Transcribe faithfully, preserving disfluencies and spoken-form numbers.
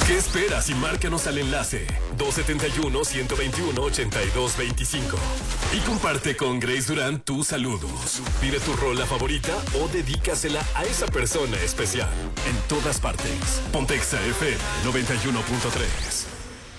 ¿Qué esperas y márcanos al enlace dos siete uno, uno dos uno, ocho dos dos cinco y comparte con Grace Durán tus saludos? Pide tu rola favorita o dedícasela a esa persona especial. En todas partes. Pontexa F M noventa y uno punto tres.